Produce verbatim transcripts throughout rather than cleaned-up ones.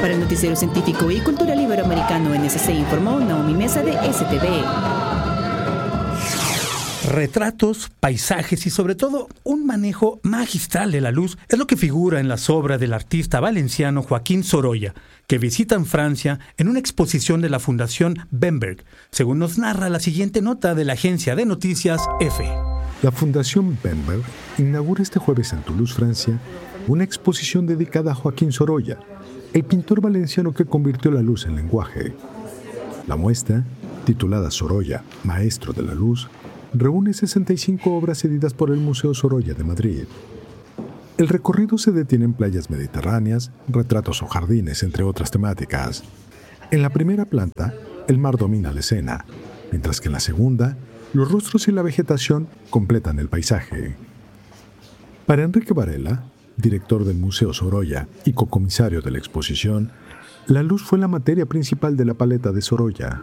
Para el Noticiero Científico y Cultural Iberoamericano N S C informó Naomi Mesa de S T V. Retratos, paisajes y sobre todo un manejo magistral de la luz es lo que figura en las obras del artista valenciano Joaquín Sorolla, que visita en Francia en una exposición de la Fundación Bemberg, según nos narra la siguiente nota de la agencia de noticias EFE. La Fundación Bemberg inaugura este jueves en Toulouse, Francia, una exposición dedicada a Joaquín Sorolla, el pintor valenciano que convirtió la luz en lenguaje. La muestra, titulada Sorolla, Maestro de la Luz, reúne sesenta y cinco obras cedidas por el Museo Sorolla de Madrid. El recorrido se detiene en playas mediterráneas, retratos o jardines, entre otras temáticas. En la primera planta, el mar domina la escena, mientras que en la segunda, los rostros y la vegetación completan el paisaje. Para Enrique Varela, director del Museo Sorolla y cocomisario de la exposición, la luz fue la materia principal de la paleta de Sorolla.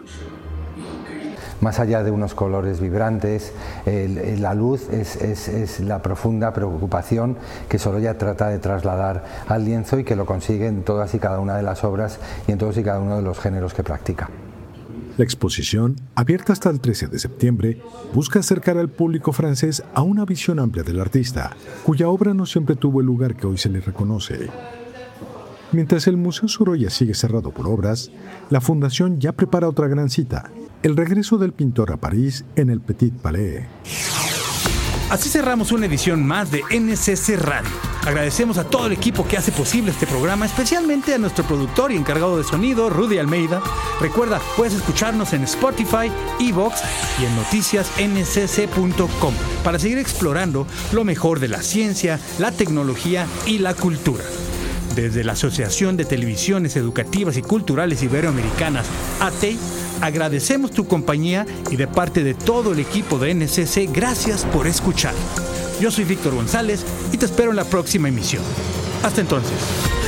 Más allá de unos colores vibrantes, el, la luz es, es, es la profunda preocupación que Sorolla trata de trasladar al lienzo y que lo consigue en todas y cada una de las obras y en todos y cada uno de los géneros que practica. La exposición, abierta hasta el trece de septiembre, busca acercar al público francés a una visión amplia del artista, cuya obra no siempre tuvo el lugar que hoy se le reconoce. Mientras el Museo Sorolla sigue cerrado por obras, la Fundación ya prepara otra gran cita: el regreso del pintor a París en el Petit Palais. Así cerramos una edición más de N S C Radio. Agradecemos a todo el equipo que hace posible este programa, especialmente a nuestro productor y encargado de sonido, Rudy Almeida. Recuerda, puedes escucharnos en Spotify, iVoox y en noticias N C C punto com para seguir explorando lo mejor de la ciencia, la tecnología y la cultura. Desde la Asociación de Televisiones Educativas y Culturales Iberoamericanas, A T E I, agradecemos tu compañía y de parte de todo el equipo de N S C, gracias por escuchar. Yo soy Víctor González y te espero en la próxima emisión. Hasta entonces.